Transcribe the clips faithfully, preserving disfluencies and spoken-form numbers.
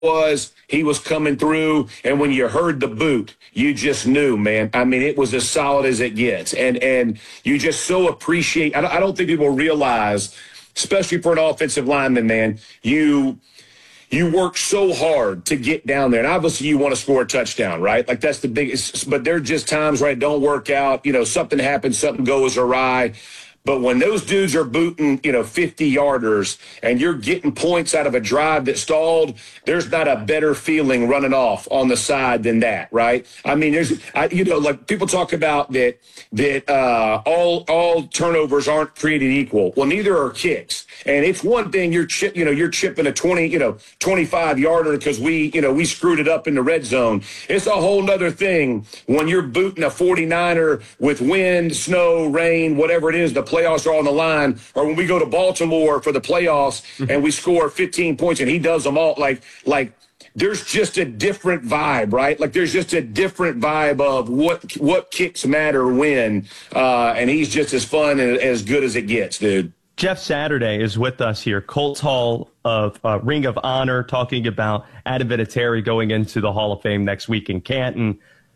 was, he was coming through, and when you heard the boot, you just knew, man. I mean, it was as solid as it gets, and and you just so appreciate. I don't, I don't think people realize, especially for an offensive lineman, man, you you work so hard to get down there, and obviously you want to score a touchdown, right? Like that's the biggest. But there are just times where it don't work out. You know, something happens, something goes awry. But when those dudes are booting, you know, fifty-yarders and you're getting points out of a drive that stalled, there's not a better feeling running off on the side than that, right? I mean, there's, I, you know, like people talk about that that uh, all all turnovers aren't created equal. Well, neither are kicks. And it's one thing you're chip, you know, you're chipping a twenty, you know, twenty-five-yarder because we, you know, we screwed it up in the red zone. It's a whole nother thing when you're booting a forty-niner with wind, snow, rain, whatever it is, the playoffs are on the line, or when we go to Baltimore for the playoffs and we score fifteen points and he does them all, like, like there's just a different vibe, right? Like there's just a different vibe of what what kicks matter when, uh, and he's just as fun and as good as it gets, dude. Jeff Saturday is with us here, Colts Hall of uh, Ring of Honor, talking about Adam Vinatieri going into the Hall of Fame next week in Canton.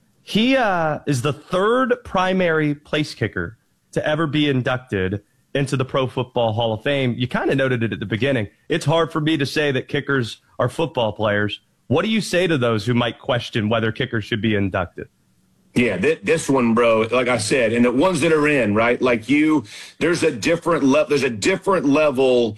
He uh, is the third primary place kicker to ever be inducted into the Pro Football Hall of Fame. You kind of noted it at the beginning. It's hard for me to say that kickers are football players. What do you say to those who might question whether kickers should be inducted? Yeah, th- this one, bro, like I said, and the ones that are in, right, like you, there's a different level, there's a different level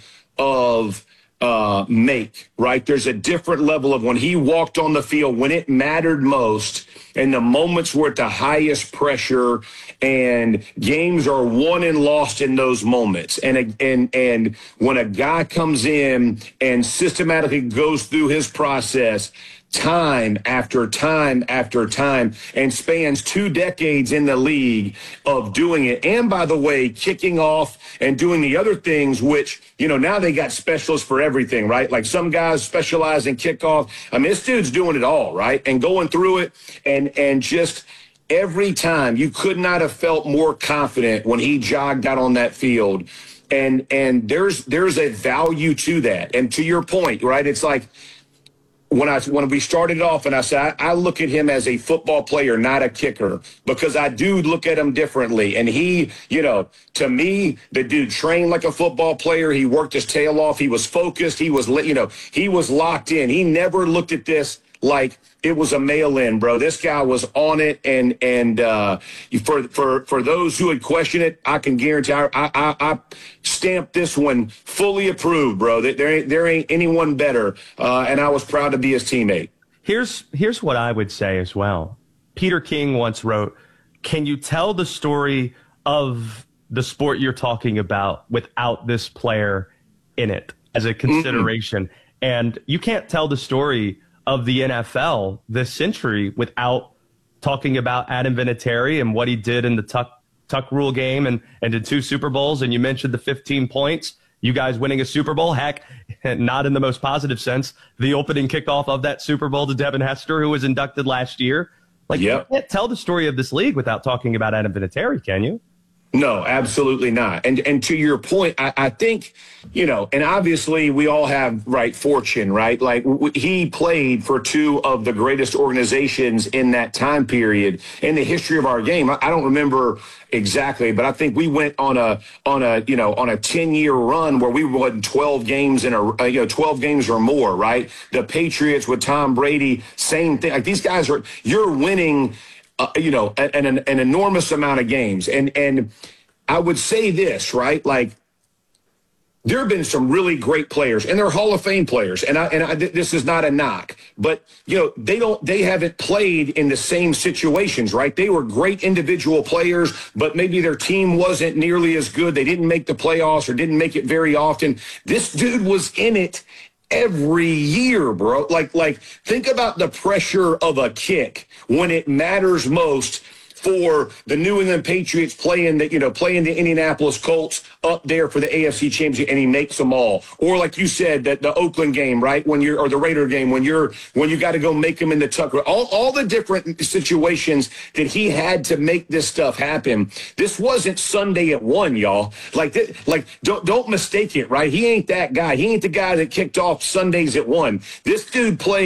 of uh, make, right? There's a different level of when he walked on the field, when it mattered most, and the moments were at the highest pressure, and games are won and lost in those moments. And, and, and when a guy comes in and systematically goes through his process, time after time after time, and spans two decades in the league of doing it. And by the way, kicking off and doing the other things, which, you know, now they got specialists for everything, right? Like some guys specialize in kickoff. I mean, this dude's doing it all, right? And going through it and, and just every time you could not have felt more confident when he jogged out on that field. And, and there's, there's a value to that. And to your point, right? It's like, When I when we started off, and I said I, I look at him as a football player, not a kicker, because I do look at him differently. And he, you know, to me, the dude trained like a football player. He worked his tail off. He was focused. He was, you know, he was locked in. He never looked at this like it was a mail-in, bro. This guy was on it, and and uh, for for for those who would question it, I can guarantee I I, I stamped this one fully approved, bro. There ain't there ain't anyone better, uh, and I was proud to be his teammate. Here's here's what I would say as well. Peter King once wrote, "Can you tell the story of the sport you're talking about without this player in it as a consideration?" Mm-hmm. And you can't tell the story of the N F L this century without talking about Adam Vinatieri and what he did in the tuck tuck rule game and, and did two Super Bowls. And you mentioned the fifteen points, you guys winning a Super Bowl. Heck, not in the most positive sense, the opening kickoff of that Super Bowl to Devin Hester, who was inducted last year. Like, yep. You can't tell the story of this league without talking about Adam Vinatieri, can you? No, absolutely not. And and to your point, I, I think, you know, and obviously we all have, right, fortune, right? Like w- he played for two of the greatest organizations in that time period in the history of our game. I, I don't remember exactly, but I think we went on a on a you know on a ten year run where we won twelve games in a uh, you know twelve games or more, right? The Patriots with Tom Brady, same thing. Like these guys are, you're winning. Uh, you know, an, an, an enormous amount of games. And and I would say this, right? Like, there have been some really great players, and they're Hall of Fame players. And I, and I, this is not a knock, but, you know, they don't, they haven't played in the same situations, right? They were great individual players, but maybe their team wasn't nearly as good. They didn't make the playoffs or didn't make it very often. This dude was in it every year, bro. Like, like, think about the pressure of a kick when it matters most for the New England Patriots playing the, you know, playing the Indianapolis Colts up there for the A F C Championship, and he makes them all. Or like you said, that the Oakland game, right? When you're, or the Raider game, when you're, when you got to go make them in the Tucker, all, all the different situations that he had to make this stuff happen. This wasn't Sunday at one, y'all. Like, th- like don't, don't mistake it, right? He ain't that guy. He ain't the guy that kicked off Sundays at one. This dude played